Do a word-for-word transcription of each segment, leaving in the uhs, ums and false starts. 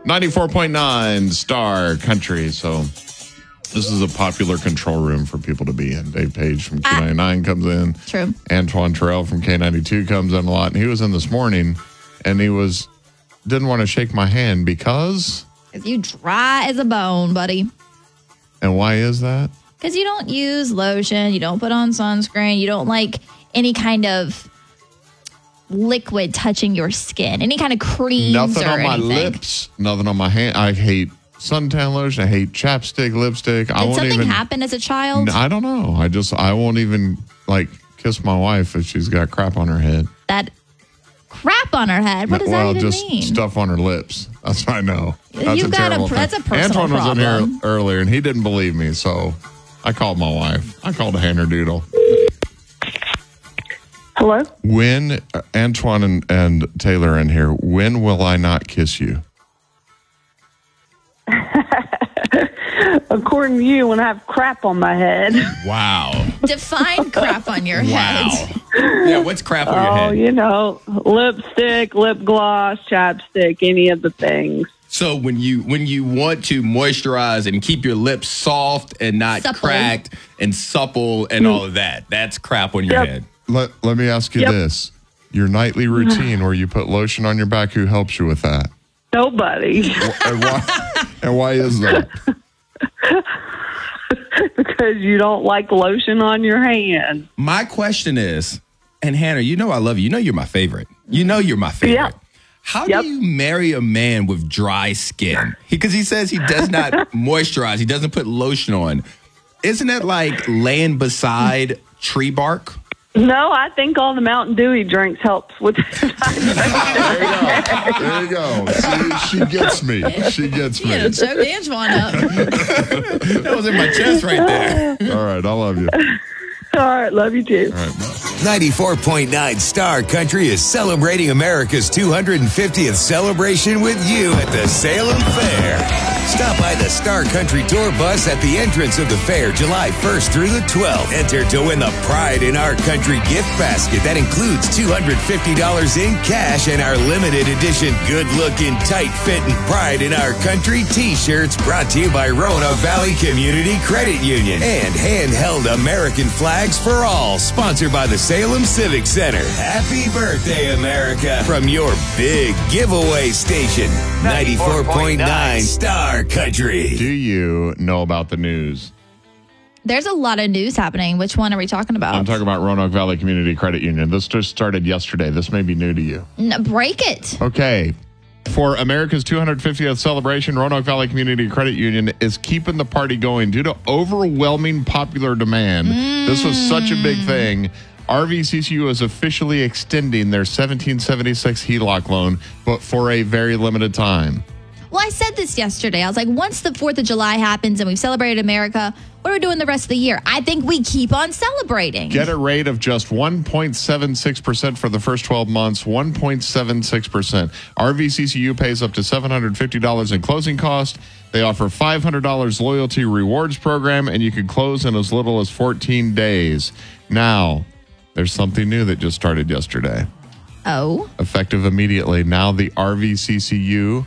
ninety-four point nine Star Country. So this is a popular control room for people to be in. Dave Page from Q ninety-nine comes in. True. Antoine Terrell from K ninety-two comes in a lot. And he was in this morning, and he was didn't want to shake my hand because... Because you dry as a bone, buddy. And why is that? Because you don't use lotion, you don't put on sunscreen, you don't like any kind of liquid touching your skin, any kind of creams Nothing or on my anything. lips, nothing on my hand. I hate suntan lotion. I hate chapstick, lipstick. Did I won't something even, happen as a child? I don't know. I just, I won't even like kiss my wife if she's got crap on her head. That crap on her head? What does well, that even just mean? stuff on her lips. That's what I know. That's You've a got terrible a, thing. that's a personal Antoine was in problem. here earlier, and he didn't believe me, so I called my wife. I called a Hannerdoodle. Hello? When, uh, Antoine and, and Taylor are in here, when will I not kiss you? According to you, when I have crap on my head. Wow. Define crap on your Wow. head. Yeah, what's crap on your Oh, head? you know, lipstick, lip gloss, chapstick, any of the things. So when you when you want to moisturize and keep your lips soft and not Supple. cracked and supple and all of that, that's crap on your Yep. head. Let, let me ask you Yep. this. Your nightly routine where you put lotion on your back, who helps you with that? Nobody. And why, and why is that? Because you don't like lotion on your hand. My question is, and Hannah, you know I love you. You know you're my favorite. You know you're my favorite. Yep. How Yep. do you marry a man with dry skin? Because he says he does not moisturize. He doesn't put lotion on. Isn't that like laying beside tree bark? No, I think all the Mountain Dew he drinks helps with There you go. See, she gets me. She gets me. You know, choke Antoine up. That was in my chest right there. All right, I love you. All right, love you too. All right, bye. ninety-four point nine Star Country is celebrating America's two hundred fiftieth celebration with you at the Salem Fair. Stop by the Star Country Tour bus at the entrance of the fair July first through the twelfth. Enter to win the Pride in Our Country gift basket that includes two hundred fifty dollars in cash and our limited edition good-looking, tight-fitting Pride in Our Country t-shirts brought to you by Roanoke Valley Community Credit Union and handheld American flags for all, sponsored by the Salem Civic Center. Happy birthday, America, from your big giveaway station, ninety-four point nine Star Country. Do you know about the news? There's a lot of news happening. Which one are we talking about? I'm talking about Roanoke Valley Community Credit Union. This just started yesterday. This may be new to you. No, break it. Okay. For America's two hundred fiftieth celebration, Roanoke Valley Community Credit Union is keeping the party going due to overwhelming popular demand. Mm. This was such a big thing. R V C C U is officially extending their seventeen seventy-six H E L O C loan, but for a very limited time. Well, I said this yesterday. I was like, once the fourth of July happens and we've celebrated America, what are we doing the rest of the year? I think we keep on celebrating. Get a rate of just one point seven six percent for the first twelve months, one point seven six percent. R V C C U pays up to seven hundred fifty dollars in closing costs. They offer five hundred dollars loyalty rewards program, and you can close in as little as fourteen days. Now, there's something new that just started yesterday. Oh. Effective immediately. Now the R V C C U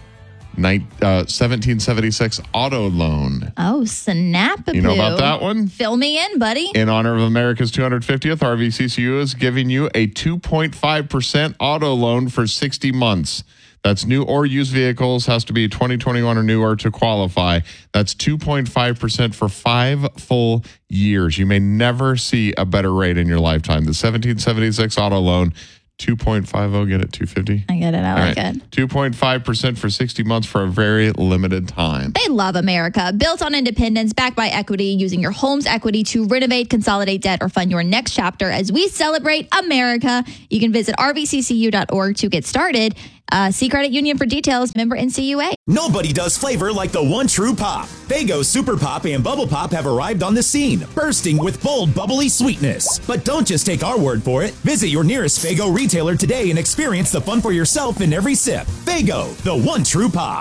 seventeen seventy-six auto loan. Oh, snap. You know about that one? Fill me in, buddy. In honor of America's two hundred fiftieth, R V C C U is giving you a two point five percent auto loan for sixty months. That's new or used vehicles. Has to be twenty twenty-one or newer to qualify. That's two point five percent for five full years. You may never see a better rate in your lifetime. The seventeen seventy-six auto loan, two point five oh, get it, two fifty? I get it. I All like right. it. two point five percent for sixty months for a very limited time. They love America. Built on independence, backed by equity, using your home's equity to renovate, consolidate debt, or fund your next chapter as we celebrate America. You can visit r v c c u dot org to get started. Uh, see Credit Union for details. Member N C U A. Nobody does flavor like the one true pop. Faygo Super Pop and Bubble Pop have arrived on the scene, bursting with bold, bubbly sweetness. But don't just take our word for it. Visit your nearest Faygo retailer today and experience the fun for yourself in every sip. Faygo, the one true pop.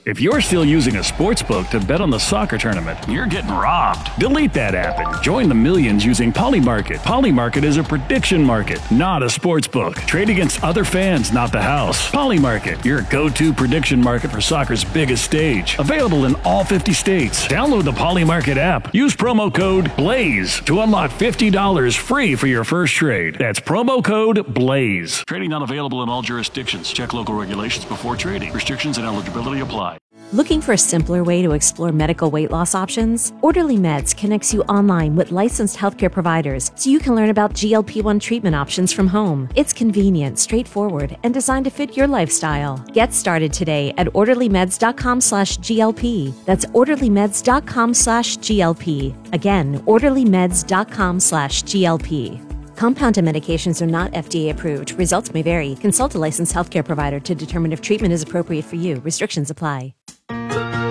If you're still using a sportsbook to bet on the soccer tournament, you're getting robbed. Delete that app and join the millions using Polymarket. Polymarket is a prediction market, not a sportsbook. Trade against other fans, not the house. Polymarket, your go-to prediction market for soccer's biggest stage. Available in all fifty states. Download the Polymarket app. Use promo code BLAZE to unlock fifty dollars free for your first trade. That's promo code BLAZE. Trading not available in all jurisdictions. Check local regulations before trading. Restrictions and eligibility apply. Looking for a simpler way to explore medical weight loss options? Orderly Meds connects you online with licensed healthcare providers so you can learn about G L P one treatment options from home. It's convenient, straightforward, and designed to fit your lifestyle. Get started today at orderlymeds.com slash GLP. That's orderlymeds.com slash GLP. Again, orderlymeds.com slash GLP. Compounded medications are not F D A approved. Results may vary. Consult a licensed healthcare provider to determine if treatment is appropriate for you. Restrictions apply.